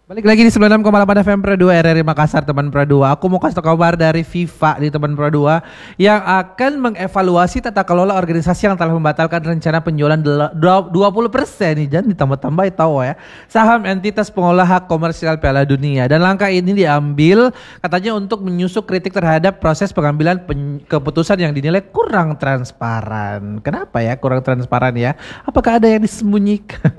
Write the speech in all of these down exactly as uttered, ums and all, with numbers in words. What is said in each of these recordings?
Balik lagi di sembilan puluh enam koma delapan F M Pro dua R R I Makassar teman Pro dua. Aku mau kasih tau kabar dari FIFA di teman Pro dua yang akan mengevaluasi tata kelola organisasi yang telah membatalkan rencana penjualan dua puluh persen nih, jangan ditambah-tambah tahu ya, saham entitas pengolah hak komersial Piala Dunia. Dan langkah ini diambil katanya untuk menyusul kritik terhadap proses pengambilan pen- keputusan yang dinilai kurang transparan. Kenapa ya kurang transparan ya? Apakah ada yang disembunyikan?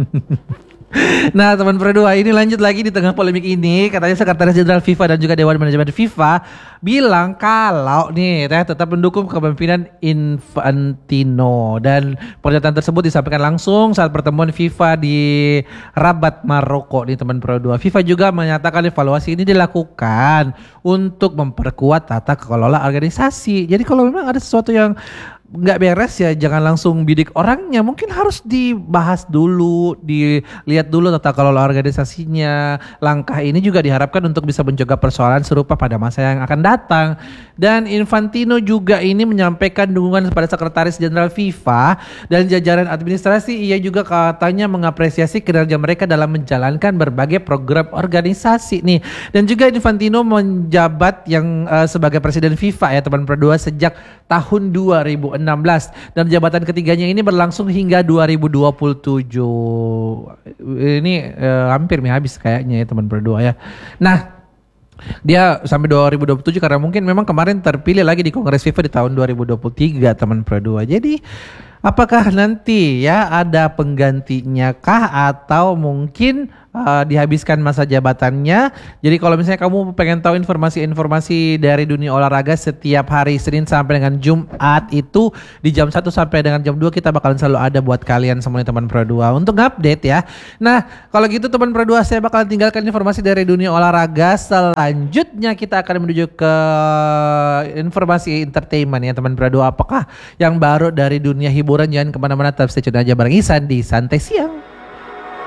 Nah teman Pro dua, ini lanjut lagi di tengah polemik ini. Katanya Sekretaris Jenderal FIFA dan juga Dewan Manajemen FIFA bilang kalau nih teh tetap mendukung kepemimpinan Infantino. Dan pernyataan tersebut disampaikan langsung saat pertemuan FIFA di Rabat, Maroko nih teman Pro dua. FIFA juga menyatakan evaluasi ini dilakukan untuk memperkuat tata kelola organisasi. Jadi kalau memang ada sesuatu yang nggak beres ya jangan langsung bidik orangnya, mungkin harus dibahas dulu, dilihat dulu tata kelola organisasinya. Langkah ini juga diharapkan untuk bisa mencegah persoalan serupa pada masa yang akan datang. Dan Infantino juga ini menyampaikan dukungan kepada Sekretaris Jenderal FIFA dan jajaran administrasi. Ia juga katanya mengapresiasi kinerja mereka dalam menjalankan berbagai program organisasi nih. Dan juga Infantino menjabat yang uh, sebagai Presiden FIFA ya teman Pro dua sejak tahun dua ribu enam belas dan jabatan ketiganya ini berlangsung hingga dua ribu dua puluh tujuh. Ini uh, hampir nih habis kayaknya ya teman Pro dua ya. Nah, dia sampai dua ribu dua puluh tujuh karena mungkin memang kemarin terpilih lagi di Kongres FIFA di tahun dua ribu dua puluh tiga teman Pro dua. Jadi apakah nanti ya ada penggantinya kah atau mungkin uh, dihabiskan masa jabatannya? Jadi kalau misalnya kamu pengen tahu informasi-informasi dari dunia olahraga setiap hari Senin sampai dengan Jumat itu di jam satu sampai dengan jam dua kita bakalan selalu ada buat kalian semuanya teman Pro dua untuk update ya. Nah, kalau gitu teman Pro dua saya bakalan tinggalkan informasi dari dunia olahraga. Selanjutnya kita akan menuju ke informasi entertainment ya teman Pro dua. Apakah yang baru dari dunia hiburan? Jangan kemana-mana, tetap stay tune aja bareng Isan di Santai Siang.